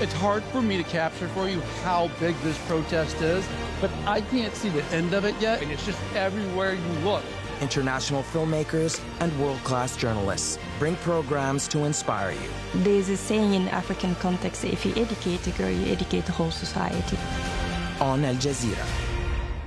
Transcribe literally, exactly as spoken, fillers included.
It's hard for me to capture for you how big this protest is, but I can't see the end of it yet, and it's just everywhere you look. International filmmakers and world-class journalists bring programs to inspire you. There's a saying in African context, if you educate a girl, you educate the whole society. On Al Jazeera.